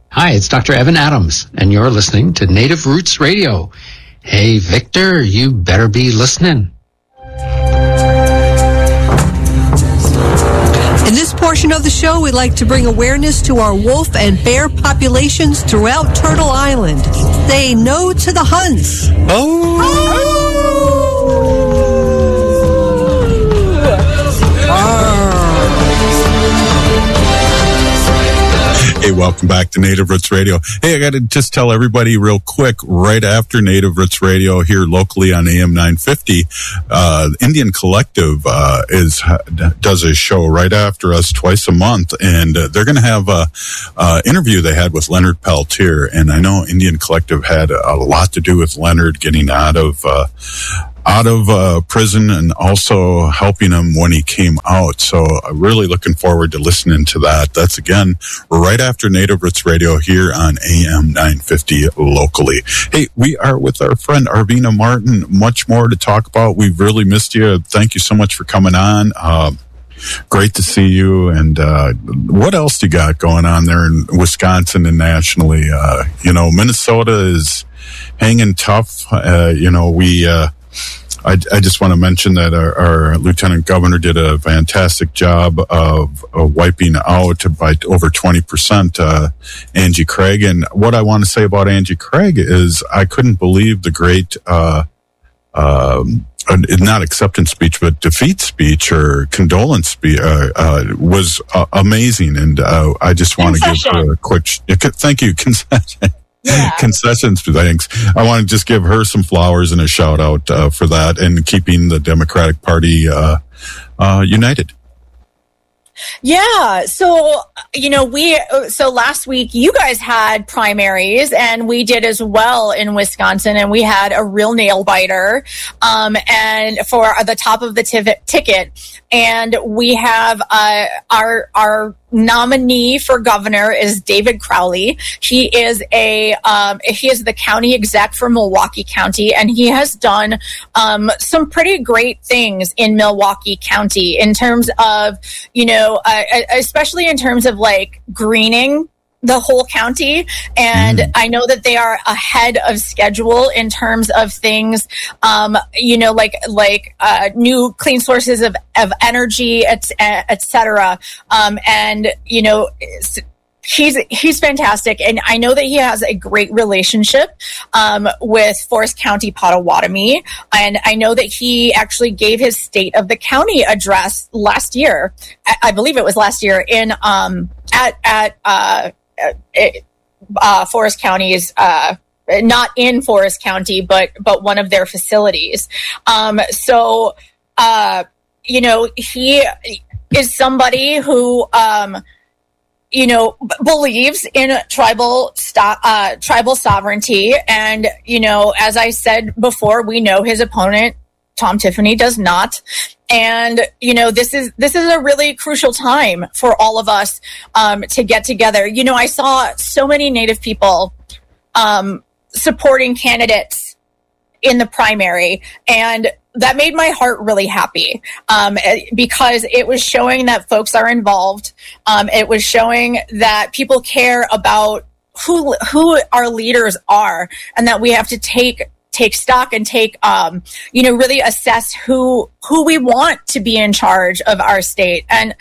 Hi, it's Dr. Evan Adams, and you're listening to Native Roots Radio. Hey, Victor, you better be listening. In this portion of the show, we'd like to bring awareness to our wolf and bear populations throughout Turtle Island. Say no to the hunts. Hey, welcome back to Native Roots Radio. Hey, I got to just tell everybody real quick, right after Native Roots Radio here locally on AM 950, Indian Collective does a show right after us twice a month, and they're going to have a interview they had with Leonard Peltier, and I know Indian Collective had a lot to do with Leonard getting out of prison and also helping him when he came out. So I'm really looking forward to listening to that. That's again right after Native Roots Radio here on AM 950 locally. Hey, we are with our friend Arvina Martin. Much more to talk about. We've really missed you. Thank you so much for coming on. Great to see you. And what else you got going on there in Wisconsin and nationally? Minnesota is hanging tough. I just want to mention that our Lieutenant Governor did a fantastic job of wiping out by over 20% Angie Craig. And what I want to say about Angie Craig is I couldn't believe the great not acceptance speech, but defeat speech or condolence speech was amazing. And I just want to give her a quick thank you, concession. Yeah. Concessions, thanks. I want to just give her some flowers and a shout out for that and keeping the Democratic Party united. Yeah. So, last week you guys had primaries and we did as well in Wisconsin, and we had a real nail biter, and for the top of the ticket. And we have, our nominee for governor is David Crowley. He is the county exec for Milwaukee County, and he has done some pretty great things in Milwaukee County in terms of, especially in terms of like greening the whole county. And I know that they are ahead of schedule in terms of things, new clean sources of energy, et cetera. He's fantastic. And I know that he has a great relationship with Forest County Potawatomi. And I know that he actually gave his State of the County address last year. I believe it was last year in Forest County's, not in Forest County, but one of their facilities. He is somebody who, believes in tribal sovereignty. And, as I said before, we know his opponent, Tom Tiffany, does not. And, this is a really crucial time for all of us to get together. I saw so many Native people supporting candidates in the primary, and that made my heart really happy because it was showing that folks are involved. It was showing that people care about who our leaders are, and that we have to take stock and really assess who we want to be in charge of our state. And,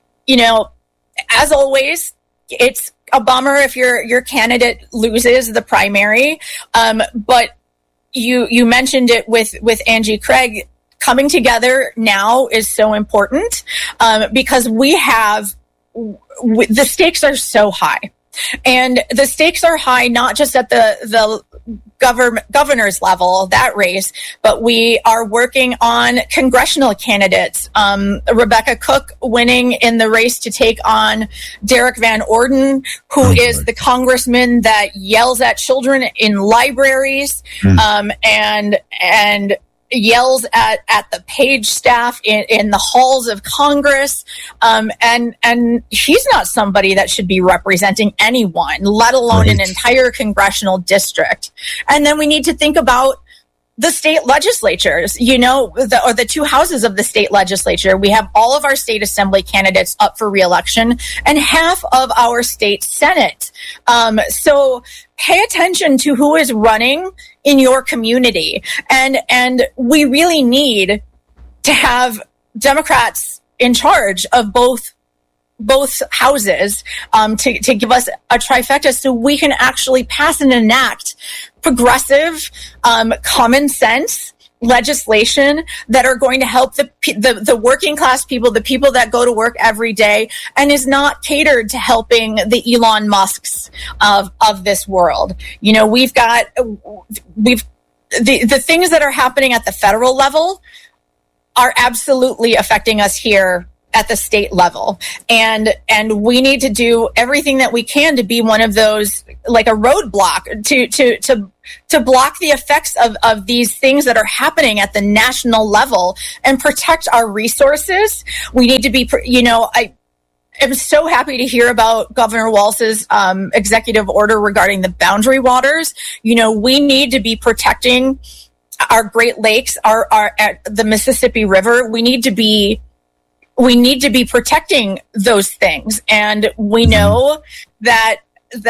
as always, it's a bummer if your candidate loses the primary. But you mentioned it with Angie Craig. Coming together now is so important because the stakes are so high. And the stakes are high not just at the governor's level, that race, but we are working on congressional candidates. Rebecca Cook winning in the race to take on Derek Van Orden, who is the congressman that yells at children in libraries, and yells at the Page staff in the halls of Congress. And he's not somebody that should be representing anyone, let alone an entire congressional district. And then we need to think about the state legislatures, or the two houses of the state legislature. We have all of our state assembly candidates up for reelection and half of our state Senate. So pay attention to who is running in your community. And we really need to have Democrats in charge of both houses to give us a trifecta so we can actually pass and enact progressive, common sense legislation that are going to help the working class people, the people that go to work every day, and is not catered to helping the Elon Musks of this world. We've the things that are happening at the federal level are absolutely affecting us here at the state level. And we need to do everything that we can to be one of those, like a roadblock to block the effects of these things that are happening at the national level and protect our resources. We need to be, I am so happy to hear about Governor Walz's executive order regarding the boundary waters. We need to be protecting our Great Lakes, the Mississippi River. We need to be protecting those things. And we know that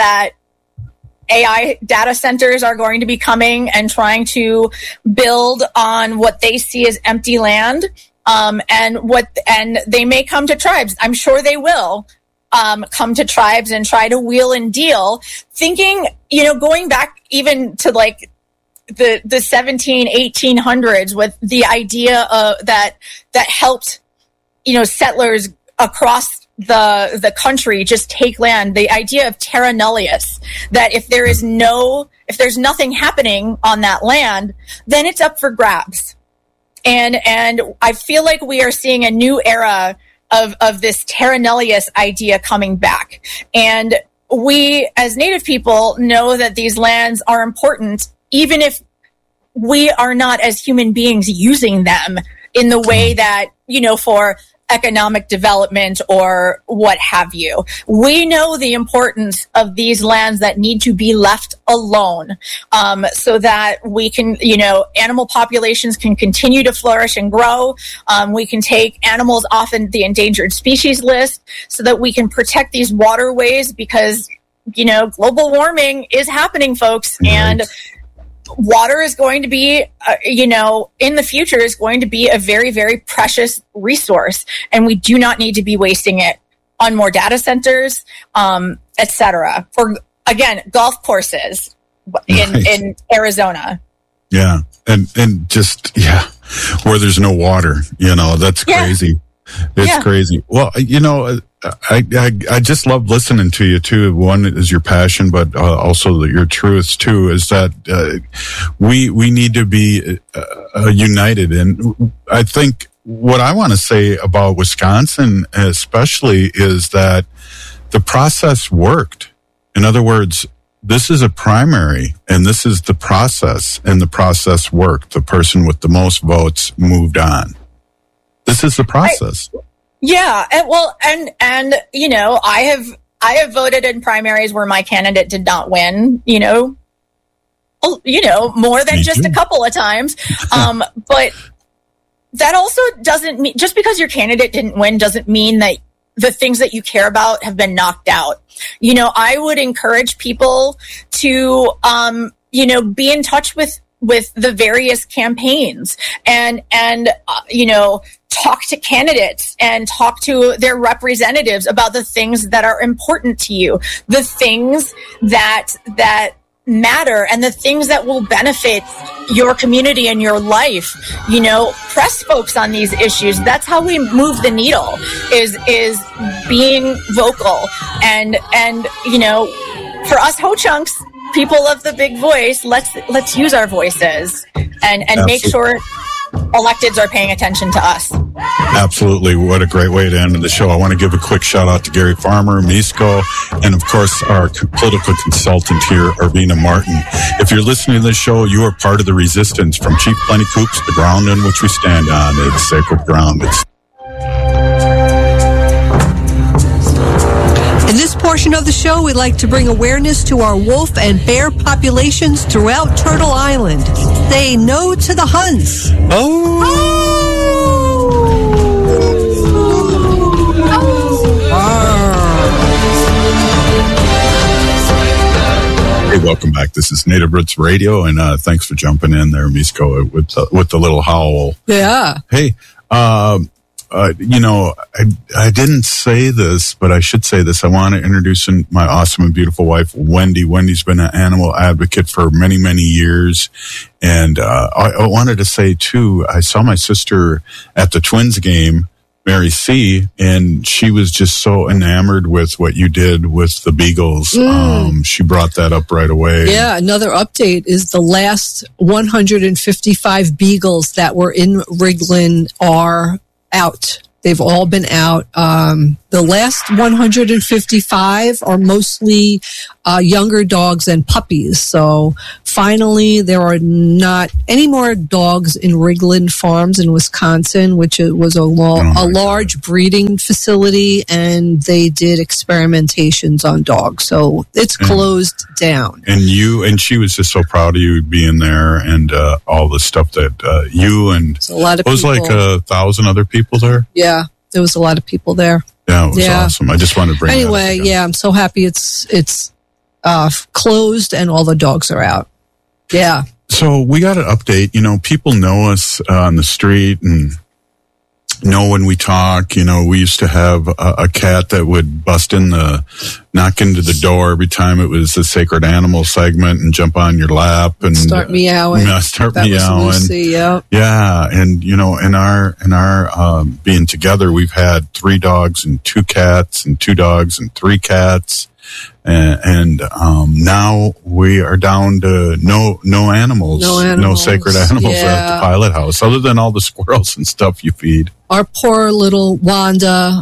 AI data centers are going to be coming and trying to build on what they see as empty land. And they may come to tribes. I'm sure they will come to tribes and try to wheel and deal, thinking, going back even to like the 1800s with the idea that helped settlers across the country just take land. The idea of terra nullius, that if there's nothing happening on that land, then it's up for grabs. And I feel like we are seeing a new era of this terra nullius idea coming back. And we, as Native people, know that these lands are important, even if we are not, as human beings, using them in the way that, for economic development or what have you. We know the importance of these lands that need to be left alone, so that we can, animal populations can continue to flourish and grow. We can take animals off in the endangered species list so that we can protect these waterways, because, global warming is happening, folks. Right. And water is going to be, in the future is going to be a very, very precious resource. And we do not need to be wasting it on more data centers, et cetera. For, again, golf courses in Arizona. Yeah. And just, where there's no water, that's crazy. It's crazy. Well, I just love listening to you too. One is your passion, but also your truths too, is that we need to be united. And I think what I want to say about Wisconsin especially is that the process worked. In other words, this is a primary and this is the process, and the process worked. The person with the most votes moved on. This is the process. I have voted in primaries where my candidate did not win, more than just a couple of times. But that also doesn't mean, just because your candidate didn't win doesn't mean that the things that you care about have been knocked out. I would encourage people to, be in touch with the various campaigns and talk to candidates and talk to their representatives about the things that are important to you, the things that matter, and the things that will benefit your community and your life. Press folks on these issues. That's how we move the needle, is being vocal. And for us Ho-Chunks, people of the big voice, let's use our voices and make sure electeds are paying attention to us. Absolutely. What a great way to end the show. I want to give a quick shout out to Gary Farmer, Misco, and of course our political consultant here, Arvina Martin. If you're listening to this show, you are part of the resistance. From Chief Plenty Coops, the ground in which we stand on, it's sacred ground. In this portion of the show, we'd like to bring awareness to our wolf and bear populations throughout Turtle Island. Say no to the hunts. Hey, welcome back. This is Native Roots Radio, and thanks for jumping in there, Misko, with the little howl. Yeah. Hey, you know, I didn't say this, but I should say this. I want to introduce my awesome and beautiful wife, Wendy. Wendy's been an animal advocate for many, many years. And I wanted to say, too, I saw my sister at the Twins game, Mary C., and she was just so enamored with what you did with the Beagles. She brought that up right away. Yeah, another update is the last 155 Beagles that were in Riglin are out. They've all been out. The last 155 are mostly younger dogs and puppies. So finally, there are not any more dogs in Riglin Farms in Wisconsin, which was a large breeding facility, and they did experimentations on dogs. So it's closed down. And she was just so proud of you being there, and all the stuff that you and a lot of it was people. like 1,000 other people there. Yeah, there was a lot of people there. Yeah, it was awesome. I just wanted to bring that up again. Yeah, I'm so happy it's closed and all the dogs are out. Yeah. So we got an update. You know, people know us on the street and know when we talk. You know, we used to have a cat that would knock into the door every time it was a sacred animal segment and jump on your lap and start meowing. Start that meowing. Was Lucy, yeah. Yeah, and you know, in our being together, we've had 3 dogs and 2 cats, and 2 dogs and 3 cats. And now we are down to no animals, no sacred animals at the pilot house, other than all the squirrels and stuff you feed. Our poor little Wanda,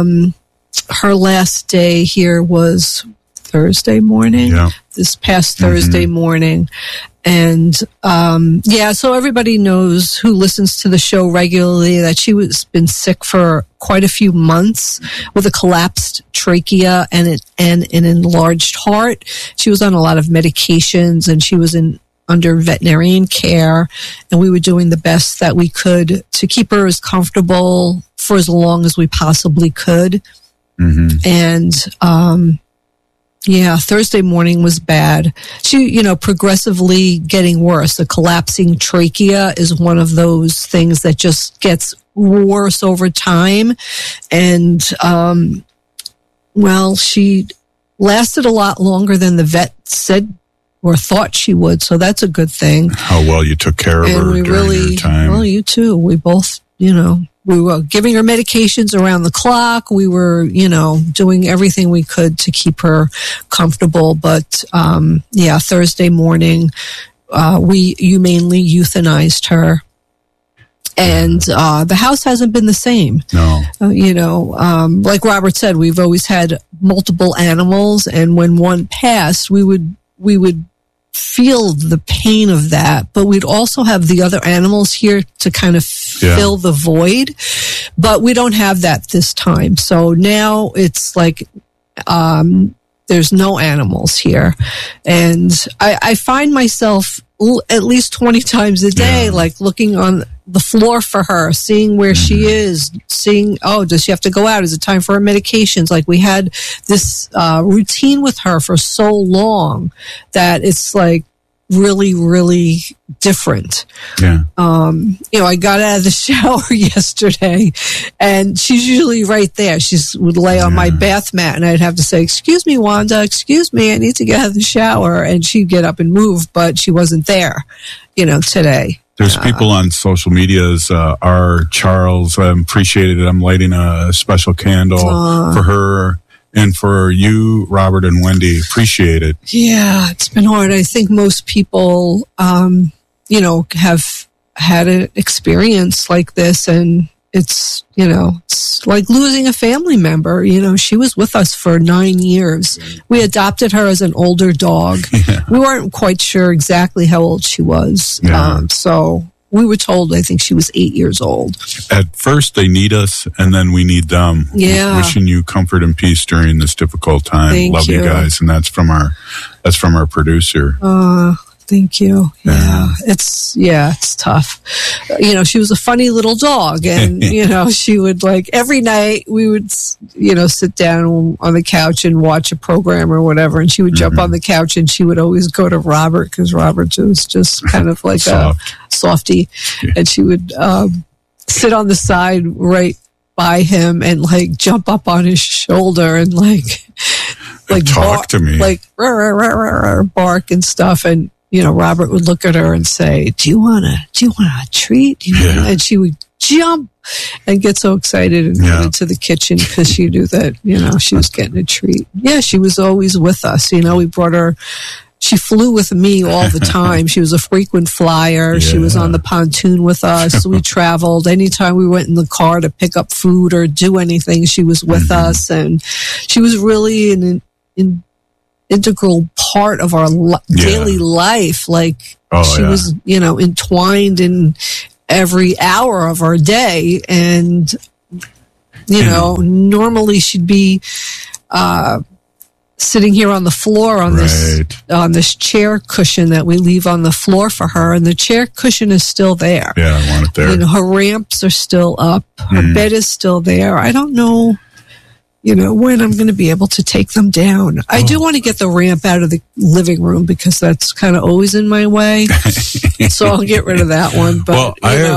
her last day here was Thursday morning. Yeah. This past Thursday morning. And, so everybody knows who listens to the show regularly that she was been sick for quite a few months with a collapsed trachea and an enlarged heart. She was on a lot of medications and she was under veterinarian care, and we were doing the best that we could to keep her as comfortable for as long as we possibly could. And, Thursday morning was bad. She, progressively getting worse. A collapsing trachea is one of those things that just gets worse over time. And, she lasted a lot longer than the vet said or thought she would. So that's a good thing. How well you took care of her during your time. Well, you too. We both, we were giving her medications around the clock. We were, doing everything we could to keep her comfortable. But, Thursday morning, we humanely euthanized her. And the house hasn't been the same. No. Like Robert said, we've always had multiple animals. And when one passed, we would feel the pain of that, but we'd also have the other animals here to kind of fill the void, but we don't have that this time. So now it's like, there's no animals here. And I find myself at least 20 times a day, like looking on the floor for her, seeing where she is, seeing, does she have to go out? Is it time for her medications? Like we had this routine with her for so long that it's like really, really different. Yeah. I got out of the shower yesterday and she's usually right there. She would lay on my bath mat and I'd have to say, "Excuse me, Wanda, excuse me, I need to get out of the shower." And she'd get up and move, but she wasn't there, today. There's people on social medias, our Charles, I appreciated it. I'm lighting a special candle for her and for you, Robert and Wendy. Appreciate it. Yeah, it's been hard. I think most people, have had an experience like this, and it's like losing a family member. She was with us for 9 years. We adopted her as an older dog. We weren't quite sure exactly how old she was. Yeah. we were told, I think she was 8 years old. At first, they need us, and then we need them. Yeah. Wishing you comfort and peace during this difficult time. Thank Love you guys, and that's from our producer. Thank you. Yeah. It's tough. She was a funny little dog, and, she would every night we would, sit down on the couch and watch a program or whatever, and she would jump on the couch and she would always go to Robert, because Robert was just kind of like a softie, and she would sit on the side right by him and jump up on his shoulder and talk to me, bark and stuff. And Robert would look at her and say, do you want a treat? And she would jump and get so excited and run into the kitchen because she knew that, she was getting a treat. Yeah, she was always with us. We brought her. She flew with me all the time. She was a frequent flyer. Yeah. She was on the pontoon with us. We traveled. Anytime we went in the car to pick up food or do anything, she was with us. And she was really an integral part of our daily life. She was, entwined in every hour of our day. And, normally she'd be sitting here on the floor on this chair cushion that we leave on the floor for her, and the chair cushion is still there. Yeah, I want it there. Her ramps are still up. Her bed is still there. I don't know, when I'm going to be able to take them down. I do want to get the ramp out of the living room because that's kind of always in my way. So I'll get rid of that one. But,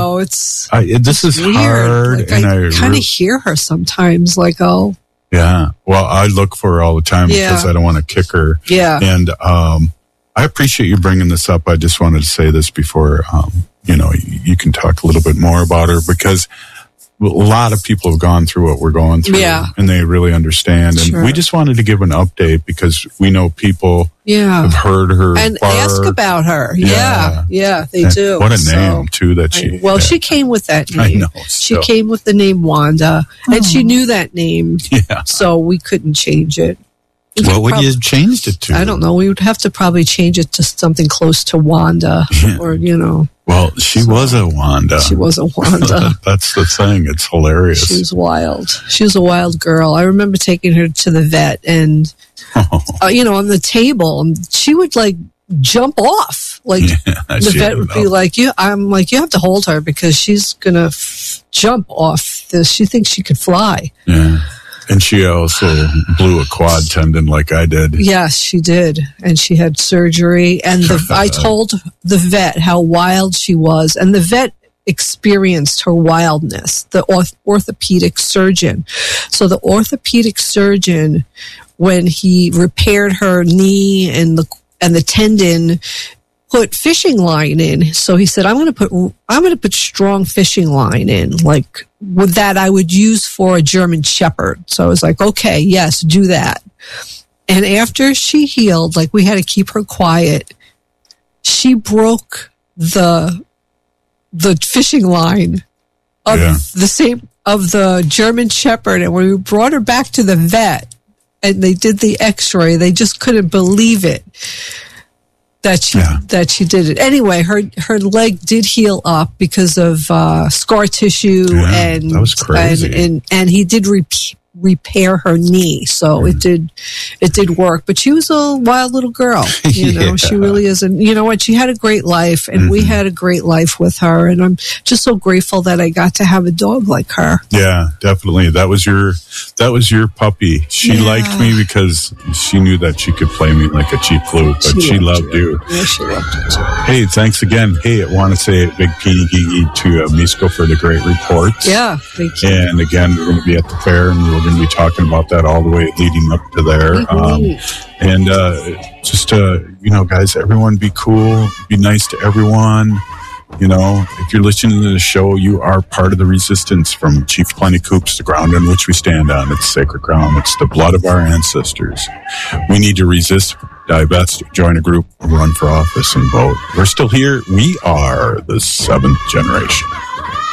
this is weird. Hard. I kind of hear her sometimes. Yeah. Well, I look for her all the time because I don't want to kick her. Yeah. And I appreciate you bringing this up. I just wanted to say this before, you can talk a little bit more about her, because a lot of people have gone through what we're going through, and they really understand. And we just wanted to give an update because we know people have heard her and bark. Ask about her. Yeah, they do. What a name too that she. She came with that name. I know. She came with the name Wanda, and she knew that name. Yeah. So we couldn't change it. What would you have changed it to? I don't know. We would have to probably change it to something close to Wanda, or Well, she was a Wanda. She was a Wanda. That's the thing. It's hilarious. She was wild. She was a wild girl. I remember taking her to the vet, and on the table, she would jump off. The vet would be like, I'm like, you have to hold her because she's gonna jump off this. She thinks she could fly. Yeah. And she also blew a quad tendon like I did. Yes, she did. And she had surgery. And I told the vet how wild she was. And the vet experienced her wildness, the orthopedic surgeon. So the orthopedic surgeon, when he repaired her knee and the tendon, put fishing line in. So he said, I'm going to put strong fishing line in, with that I would use for a German Shepherd. So I was like, okay, yes, do that. And after she healed, we had to keep her quiet. She broke the fishing line of the German Shepherd. And when we brought her back to the vet and they did the x-ray, they just couldn't believe it. That she did it. Anyway, her leg did heal up because of scar tissue, and that was crazy. And he did repair her knee, so it did work. But she was a wild little girl, She really is. And you know what? She had a great life, and we had a great life with her. And I'm just so grateful that I got to have a dog like her. Yeah, definitely. That was your puppy. She liked me because she knew that she could play me like a cheap flute, but she loved you. Yeah, she loved you too. Hey, thanks again. Hey, I want to say a big P.E. to Misko for the great reports. Yeah, thank you. And again, we're going to be at the fair, and we're going to be talking about that all the way leading up to there. Guys, everyone be cool, be nice to everyone. If you're listening to the show, you are part of the resistance. From Chief Plenty Coops, the ground on which we stand on. It's sacred ground. It's the blood of our ancestors. We need to resist, divest, join a group, run for office, and vote. We're still here. We are the 7th generation.